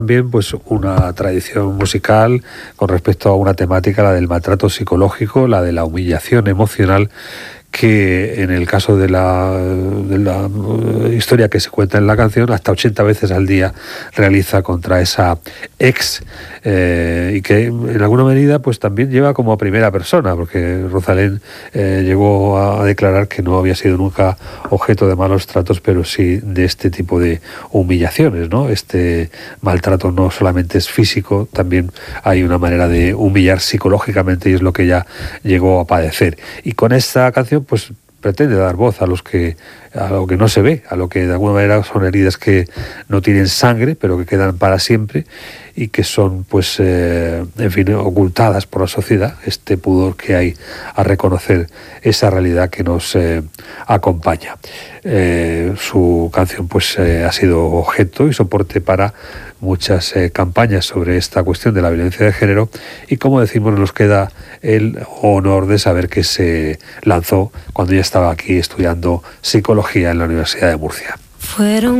También pues una tradición musical con respecto a una temática, la del maltrato psicológico, la de la humillación emocional, que en el caso de la historia que se cuenta en la canción, hasta 80 veces al día realiza contra esa ex, y que en alguna medida pues también lleva como a primera persona, porque Rosalén llegó a declarar que no había sido nunca objeto de malos tratos, pero sí de este tipo de humillaciones, ¿no? Este maltrato no solamente es físico, también hay una manera de humillar psicológicamente, y es lo que ella llegó a padecer. Y con esta canción pues pretende dar voz a lo que no se ve, a lo que de alguna manera son heridas que no tienen sangre, pero que quedan para siempre y que son, pues, en fin, ocultadas por la sociedad, este pudor que hay a reconocer esa realidad que nos acompaña. Su canción, pues, ha sido objeto y soporte para muchas campañas sobre esta cuestión de la violencia de género, y como decimos, nos queda el honor de saber que se lanzó cuando ella estaba aquí estudiando psicología en la Universidad de Murcia. Fueron